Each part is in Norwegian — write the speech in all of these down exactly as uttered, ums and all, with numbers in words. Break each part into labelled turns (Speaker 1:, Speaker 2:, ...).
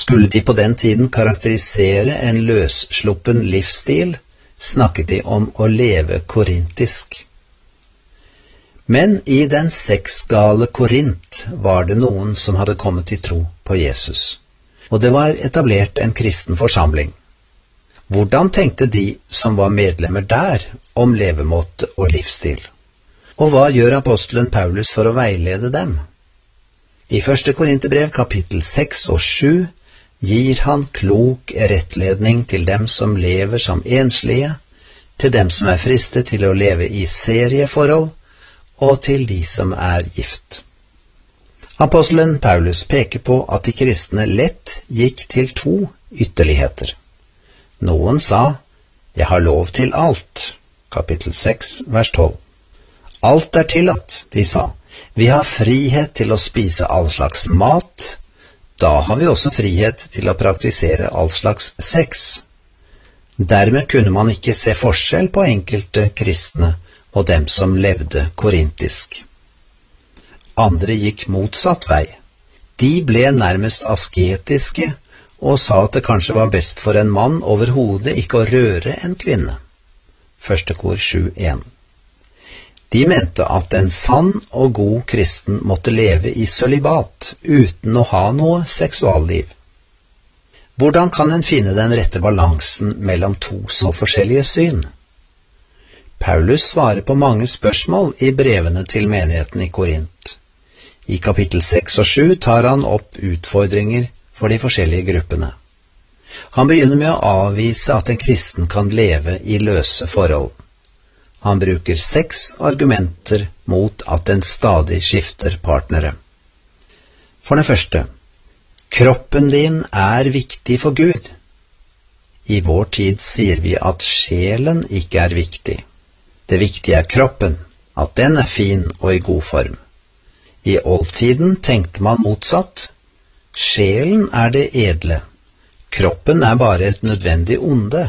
Speaker 1: Skulle de på den tiden karakterisere en løssluppen livsstil, snakket de om å leve korintisk. Men i den seksgale Korint var det noen som hadde kommet til tro på Jesus, og det var etablert en kristen forsamling. Hvordan tenkte de som var medlemmer der om levemåte og livsstil? Og hva gjør apostelen Paulus for å veilede dem? I første Korinterbrev kapittel seks og sju gir han klok rettledning til dem som lever som enslige, til dem som er fristet til å leve i serieforhold, og til de som er gift. Apostelen Paulus peker på at de kristne lett gikk til to ytterligheter. Noen sa, «Jeg har lov til alt», kapittel seks, vers tolv. Alt er tillatt, de sa. Vi har frihet til å spise all slags mat, da har vi også frihet til å praktisere all slags sex. Dermed kunne man ikke se forskjell på enkelte kristne og dem som levde korintisk. Andre gikk motsatt vei. De ble nærmest asketiske og sa at det kanskje var best for en mann overhodet ikke å røre en kvinne. Første kor sju en. De mente at en sann og god kristen måtte leve i sølibat uten å ha noe seksualliv. Hvordan kan en finne den rette balansen mellom to så forskjellige syn? Paulus svarer på mange spørsmål i brevene til menigheten i Korint. I kapittel seks og sju tar han opp utfordringer for de forskjellige gruppene. Han begynner med å avvise at en kristen kan leve i løse forhold. Han bruker seks argumenter mot at en stadig skifter partnere. For det første, kroppen din er viktig for Gud. I vår tid sier vi at sjelen ikke er viktig. Det viktige er kroppen, at den er fin og i god form. I oldtiden tenkte man motsatt. Sjelen er det edle. Kroppen er bare et nødvendig onde.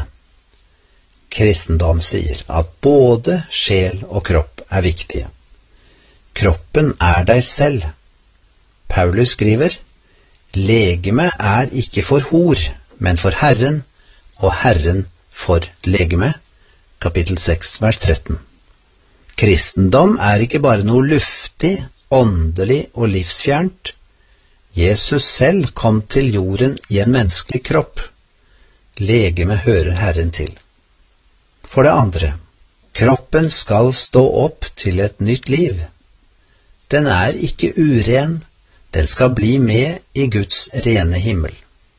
Speaker 1: Kristendom sier at både sjel og kropp er viktige. Kroppen er deg selv. Paulus skriver, legeme er ikke for hor, men for Herren, og Herren for legeme. Kapittel seks, vers tretten. Kristendom er ikke bare noe luftig, åndelig og livsfjernt. Jesus selv kom til jorden i en menneskelig kropp. Legeme hører Herren til. For det andre, kroppen skal stå opp til et nytt liv. Den er ikke uren, den skal bli med i Guds rene himmel.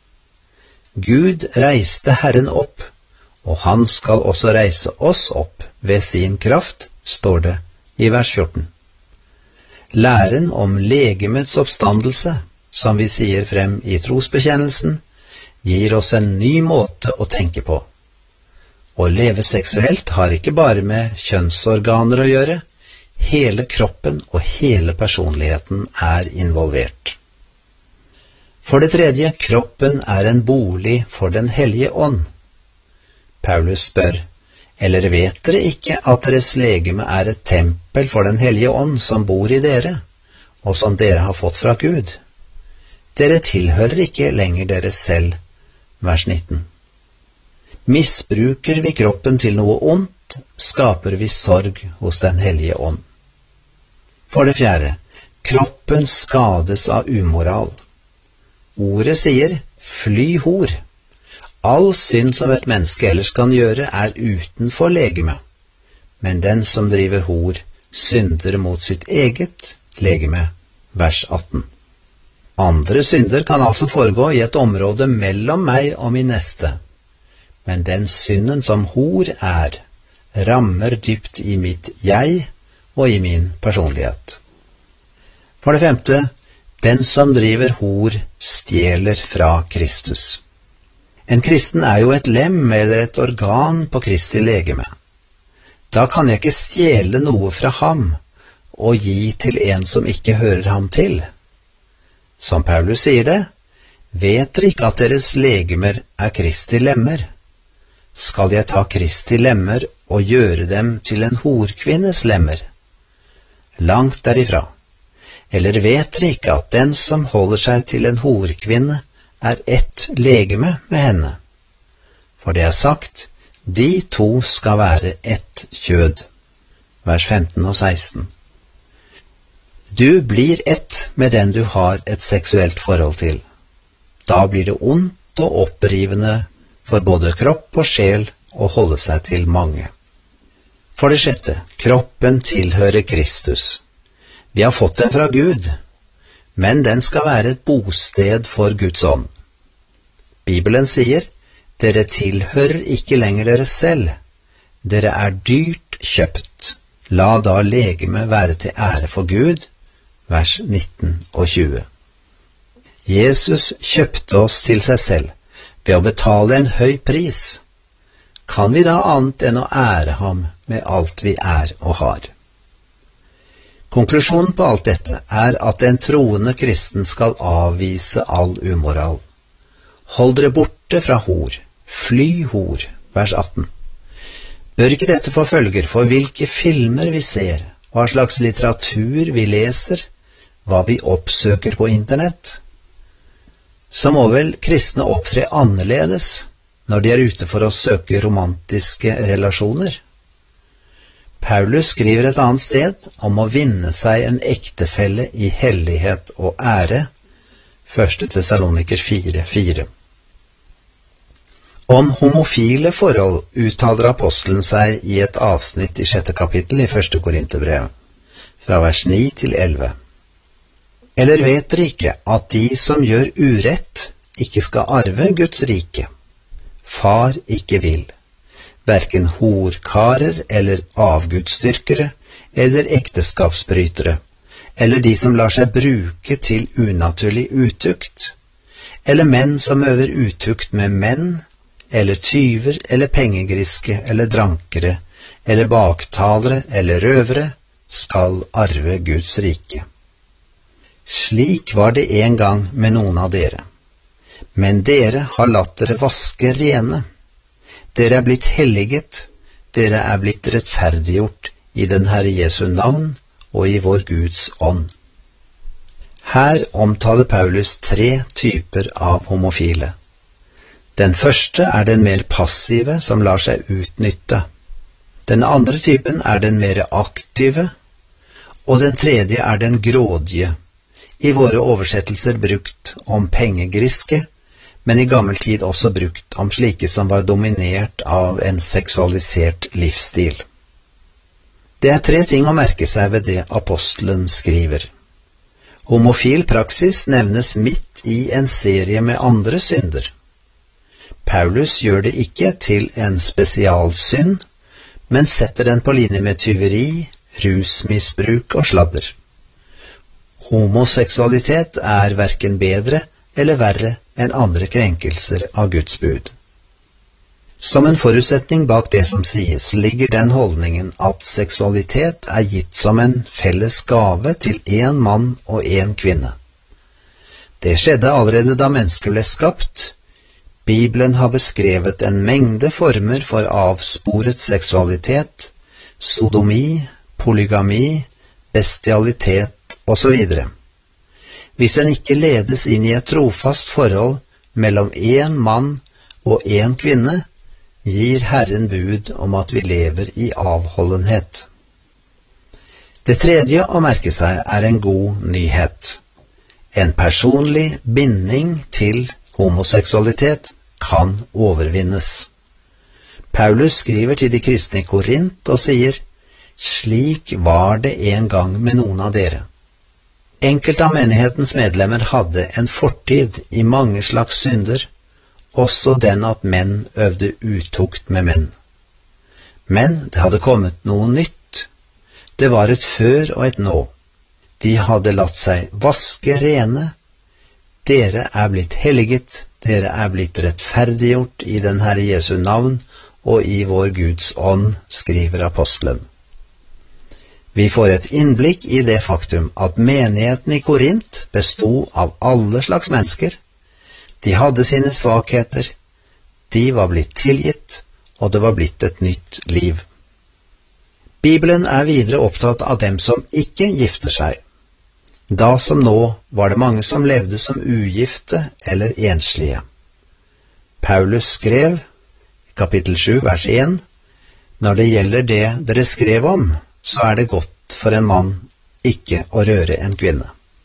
Speaker 1: Gud reiste Herren opp, og han skal også reise oss opp ved sin kraft, står det i vers fjorten. Læren om legemets oppstandelse, som vi sier frem i trosbekjennelsen, gir oss en ny måte å tenke på. Å leve seksuelt har ikke bare med kjønnsorganer å gjøre, hele kroppen og hele personligheten er involvert. For det tredje, kroppen er en bolig for den hellige ånd. Paulus spør, eller vet dere ikke at deres legeme er et tempel for den hellige ånd som bor i dere, og som dere har fått fra Gud? Dere tilhører ikke lenger dere selv. Vers nitten. Misbruker vi kroppen til noe ondt, skaper vi sorg hos den hellige ånd. For det fjerde, kroppen skades av umoral. Ordet sier, fly hor. All synd som et menneske ellers kan gjøre er utenfor legeme, men den som driver hor, synder mot sitt eget legeme. Vers atten. Andre synder kan altså foregå i et område mellom meg og min neste, men den synden som hor er, rammer dypt i mitt jeg og i min personlighet. For det femte, den som driver hor, stjeler fra Kristus. En kristen er jo et lem eller et organ på Kristi legeme. Da kan jeg ikke stjele noe fra ham og gi til en som ikke hører ham til. Som Paulus sier det, vet dere ikke at deres legemer er Kristi lemmer? Skal jeg ta Kristi lemmer og gjøre dem til en horkvinnes lemmer? Langt derifra. Eller vet dere ikke at den som holder seg til en horkvinne er ett legeme med henne. For det er sagt, de to skal være ett kjød. Vers femten og seksten. Du blir ett med den du har et seksuelt forhold til. Da blir det ondt og opprivende for både kropp og sjel å holde seg til mange. For det sjette, kroppen tilhører Kristus. Vi har fått den fra Gud, men den skal være et bosted for Guds ånd. Bibelen sier, dere tilhører ikke lenger dere selv, dere er dyrt kjøpt. La da legeme være til ære for Gud, vers nitten og tjue. Jesus kjøpte oss til seg selv ved å betale en høy pris. Kan vi da annet enn å ære ham med alt vi er og har? Konklusjonen på alt dette er at en troende kristen skal avvise all umoral. Hold dere borte fra hor, fly hor, vers atten. Bør ikke dette få følger for hvilke filmer vi ser, hva slags litteratur vi leser, hva vi oppsøker på internett? Så må vel kristne opptre annerledes når de er ute for å søke romantiske relasjoner? Paulus skriver et annet sted om å vinne seg en ektefelle i hellighet og ære, første Tessaloniker fire fire. Om homofile forhold uttaler apostelen seg i et avsnitt i sjette kapittel i første Korinterbrev, fra vers ni til elleve. Eller vet dere ikke at de som gjør urett ikke skal arve Guds rike? Far ikke vil. Hverken horkarer eller avgudsdyrkere eller ekteskapsbrytere, eller de som lar seg bruke til unaturlig utukt, eller menn som øver utukt med menn, eller tyver, eller pengegriske, eller drankere, eller baktalere, eller røvere, skal arve Guds rike. Slik var det en gang med noen av dere. Men dere har latt dere vaske rene. Dere er blitt helliget, dere er blitt rettferdiggjort i den Herre Jesu navn og i vår Guds ånd. Her omtaler Paulus tre typer av homofile. Den første er den mer passive som lar seg utnytte. Den andre typen er den mer aktive, og den tredje er den grådige, i våre oversettelser brukt om pengegriske, men i gammel tid også brukt om slike som var dominert av en seksualisert livsstil. Det er tre ting å merke seg ved det apostelen skriver. Homofil praksis nevnes midt i en serie med andre synder. Paulus gjør det ikke til en spesialsynd, men setter den på linje med tyveri, rusmisbruk og sladder. Homoseksualitet er hverken bedre eller verre enn andre krenkelser av Guds bud. Som en forutsetning bak det som sies, ligger den holdningen at seksualitet er gitt som en felles gave til en mann og en kvinne. Det skjedde allerede da mennesker ble skapt. Bibelen har beskrevet en mengde former for avsporet seksualitet, sodomi, polygami, bestialitet og så videre. Hvis en ikke ledes inn i et trofast forhold mellom en mann og en kvinne, gir Herren bud om at vi lever i avholdenhet. Det tredje å merke seg er en god nyhet. En personlig binding til homoseksualitet kan overvinnes. Paulus skriver til de kristne i Korint og sier, slik var det en gang med noen av dere. Enkelte av menighetens medlemmer hadde en fortid i mange slags synder, også den at menn øvde utukt med menn. Men det hadde kommet noe nytt. Det var et før og et nå. De hadde latt seg vaske rene. Dere er blitt helliget, dere er blitt rettferdiggjort i den Herre Jesu navn og i vår Guds ånd, skriver apostelen. Vi får et innblikk i det faktum at menigheten i Korint bestod av alle slags mennesker. De hadde sine svakheter, de var blitt tilgitt, og det var blitt et nytt liv. Bibelen er videre opptatt av dem som ikke gifter seg. Da som nå var det mange som levde som ugifte eller enslige. Paulus skrev, kapittel sju, vers én, «Når det gjelder det dere skrev om, så er det godt for en mann ikke å røre en kvinne.»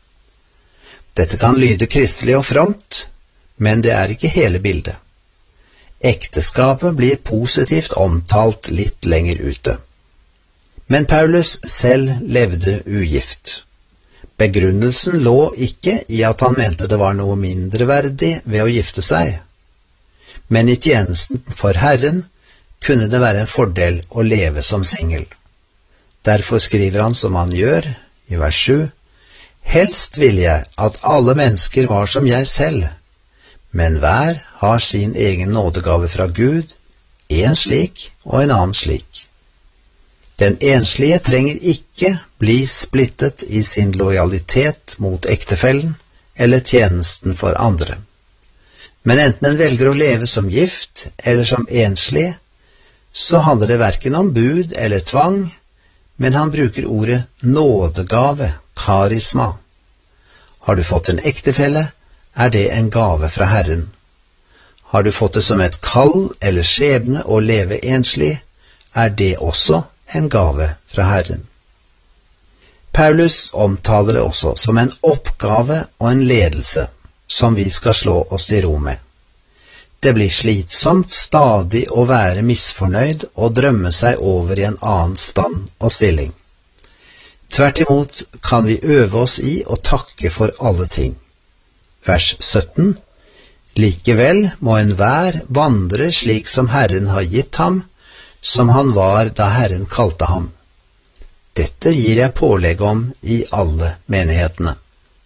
Speaker 1: Dette kan lyde kristelig og fromt, men det er ikke hele bildet. Ekteskapet blir positivt omtalt litt lenger ute. Men Paulus selv levde ugift. Begrunnelsen lå ikke i at han mente det var noe mindreverdig ved å gifte seg, men i tjenesten for Herren kunne det være en fordel å leve som singel. Derfor skriver han som han gjør, i vers sju, «Helst vil jeg at alle mennesker var som jeg selv, men hver har sin egen nådegave fra Gud, en slik og en annen slik. Den enslige trenger ikke bli splittet i sin lojalitet mot ektefellen eller tjenesten for andre. Men enten en velger å leve som gift eller som enslig, så handler det hverken om bud eller tvang, men han bruker ordet nådegave, karisma. Har du fått en ektefelle, er det en gave fra Herren. Har du fått det som et kall eller skjebne å leve enslig, er det også en gave fra Herren. Paulus omtaler det også som en oppgave og en ledelse som vi skal slå oss til ro med. Det blir slitsomt stadig å være misfornøyd og drømme seg over i en annen stand og stilling. Tvert imot kan vi øve oss i å takke for alle ting. Vers sytten. Likevel må enhver vandre slik som Herren har gitt ham, som han var da Herren kalte ham. Dette gir jeg pålegg om i alle menighetene.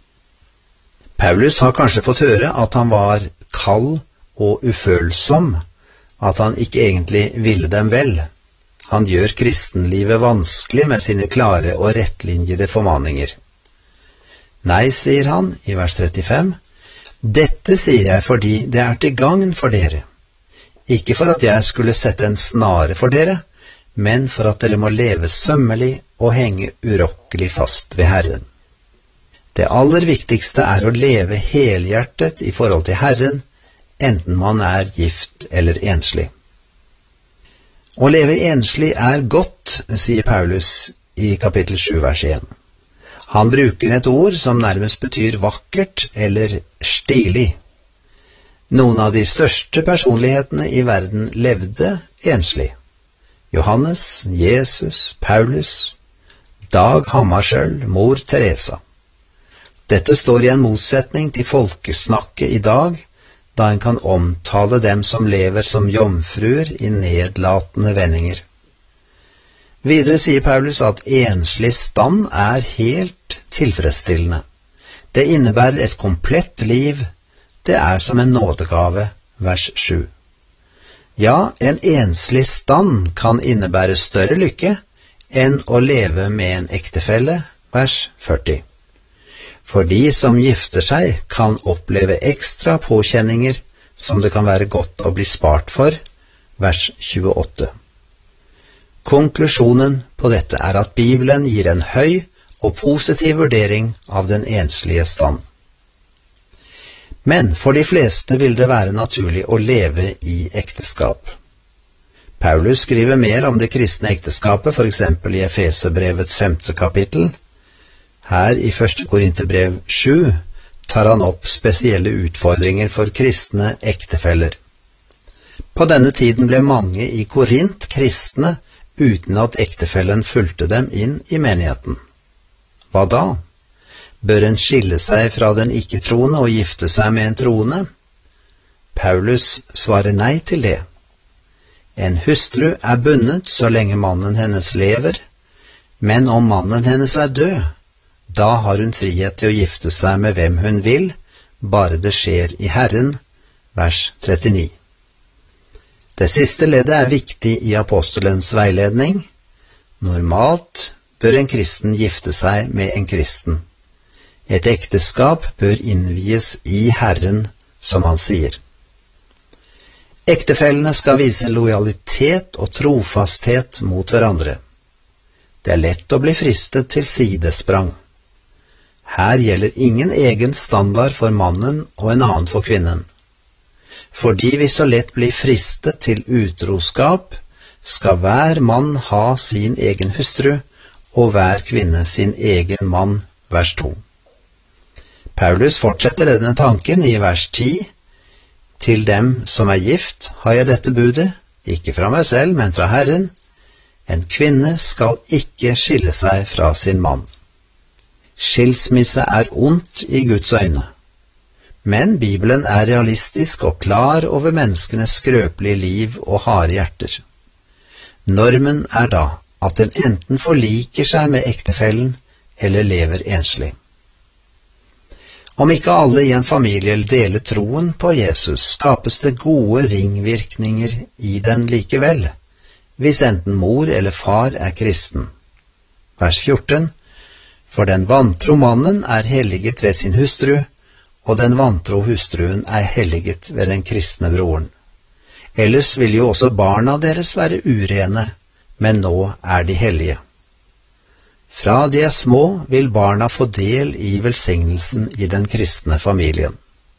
Speaker 1: Paulus har kanskje fått høre at han var kald og ufølsom, at han ikke egentlig ville dem vel. Han gjør kristenlivet vanskelig med sine klare og rettlinjede formaninger. Nei, sier han i vers trettifem, dette sier jeg fordi det er til gagn for dere. Ikke for at jeg skulle sette en snare for dere, men for at dere må leve sømmelig og henge urokkelig fast ved Herren. Det aller viktigste er å leve helhjertet i forhold til Herren, enten man er gift eller enslig. Å leve enslig er godt, sier Paulus i kapittel sju, vers én. Han bruker et ord som nærmest betyr vakkert eller stilig. Noen av de største personlighetene i verden levde enslig. Johannes, Jesus, Paulus, Dag Hammarskjöld, mor Teresa. Dette står i en motsetning til folkesnakket i dag, da en kan omtale dem som lever som jomfruer i nedlatende vendinger. Videre sier Paulus at enslig stand er helt tilfredsstillende. Det innebærer et komplett liv, det er som en nådegave, vers sju. Ja, en enslig stand kan innebære større lykke enn å leve med en ektefelle, vers førti. For de som gifter seg kan oppleve ekstra påkjenninger som det kan være godt å bli spart for, vers tjueåtte. Konklusjonen på dette er at Bibelen gir en høy og positiv vurdering av den enslige stand. Men for de fleste vil det være naturlig å leve i ekteskap. Paulus skriver mer om det kristne ekteskapet, for eksempel i Efeserbrevets femte kapittel. Her i første Korinterbrev sju tar han opp spesielle utfordringer for kristne ektefeller. På denne tiden ble mange i Korint kristne uten at ektefellen fulgte dem inn i menigheten. Hva da? Bør en skille seg fra den ikke-troende og gifte seg med en troende? Paulus svarer nei til det. En hustru er bundet så lenge mannen hennes lever, men om mannen hennes er død, da har hun frihet til å gifte seg med hvem hun vil, bare det skjer i Herren, vers trettini. Det siste leddet er viktig i apostelens veiledning. Normalt bør en kristen gifte seg med en kristen. Et ekteskap bør innvies i Herren, som han sier. Ektefellene skal vise lojalitet og trofasthet mot hverandre. Det er lett å bli fristet til sidesprang. Her gjelder ingen egen standard for mannen og en annen for kvinnen. Fordi vi så lett blir fristet til utroskap, skal hver mann ha sin egen hustru, og hver kvinne sin egen mann, vers to. Paulus fortsetter denne tanken i vers ti. Til dem som er gift, har jeg dette budet, ikke fra meg selv, men fra Herren. En kvinne skal ikke skille seg fra sin mann. Skilsmisse er ondt i Guds øyne, men Bibelen er realistisk og klar over menneskenes skrøpelige liv og harde hjerter. Normen er da at en enten forliker seg med ektefellen eller lever enslig. Om ikke alle i en familie deler troen på Jesus, skapes det gode ringvirkninger i den likevel, hvis enten mor eller far er kristen. Vers fjorten. For den vantro mannen er helliget ved sin hustru, og den vantro hustruen er helliget ved den kristne broren. Ellers vil jo også barna deres være urene, men nå er de hellige. Fra de er små vil barna få del i velsignelsen i den kristne familien.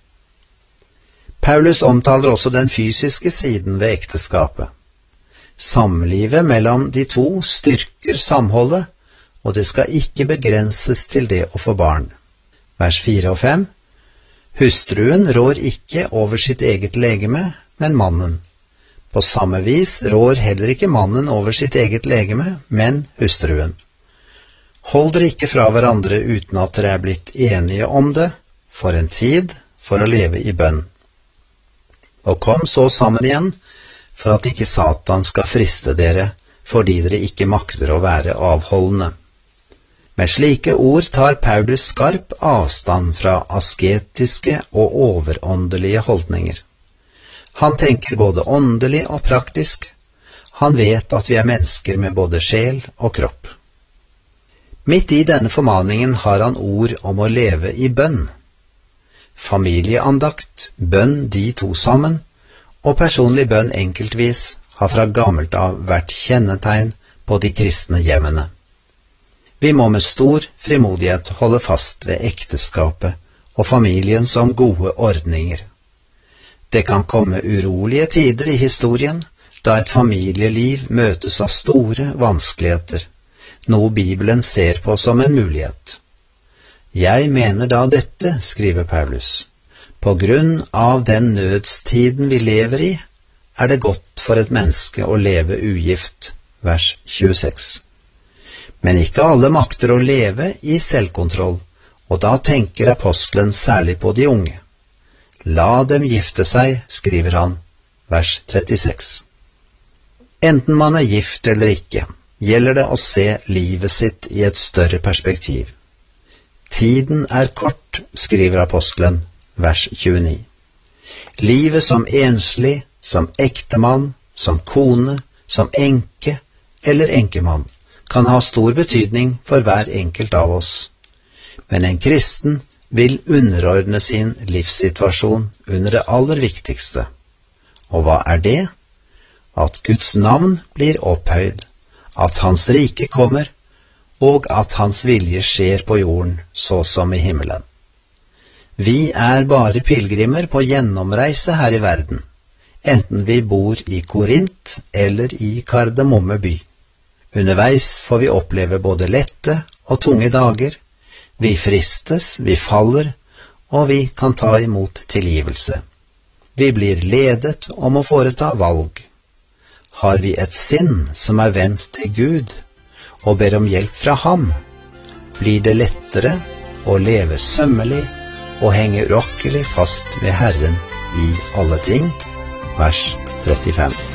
Speaker 1: Paulus omtaler også den fysiske siden ved ekteskapet. Samlivet mellom de to styrker samholdet, og det skal ikke begrenses til det å få barn. Vers fire og fem. Hustruen rår ikke over sitt eget legeme, men mannen. På samme vis rår heller ikke mannen over sitt eget legeme, men hustruen. Hold dere ikke fra hverandre uten at dere er blitt enige om det, for en tid, for å leve i bønn. Og kom så sammen igjen, for at ikke Satan skal friste dere, fordi dere ikke makter å være avholdende. Med slike ord tar Paulus skarp avstand fra asketiske og overåndelige holdninger. Han tenker både åndelig og praktisk. Han vet at vi er mennesker med både sjel og kropp. Midt i denne formaningen har han ord om å leve i bønn. Familieandakt, bønn de to sammen, og personlig bønn enkeltvis har fra gammelt av vært kjennetegn på de kristne hjemmene. Vi må med stor frimodighet holde fast ved ekteskapet og familien som gode ordninger. Det kan komme urolige tider i historien, da et familieliv møtes av store vanskeligheter, noe Bibelen ser på som en mulighet. Jeg mener da dette, skriver Paulus, på grunn av den nødstiden vi lever i, er det godt for et menneske å leve ugift, vers tjueseks. Men ikke alle makter å leve i selvkontroll, og da tenker apostelen særlig på de unge. La dem gifte seg, skriver han, vers trettiseks. Enten man er gift eller ikke, gjelder det å se livet sitt i et større perspektiv. Tiden er kort, skriver apostelen, vers tjueni. Livet som enslig, som ektemann, som kone, som enke eller enkemann, kan ha stor betydning for hver enkelt av oss. Men en kristen vil underordne sin livssituasjon under det aller viktigste. Og hva er det? At Guds navn blir opphøyd, at hans rike kommer, og at hans vilje skjer på jorden så som i himmelen. Vi er bare pilgrimer på gjennomreise her i verden, enten vi bor i Korint eller i Kardemomme by. Underveis får vi oppleve både lette og tunge dager. Vi fristes, vi faller, og vi kan ta imot tilgivelse. Vi blir ledet om å foreta valg. Har vi et sinn som er vendt til Gud, og ber om hjelp fra ham, blir det lettere å leve sømmelig og henge urokkelig fast ved Herren i alle ting. Vers trettifem.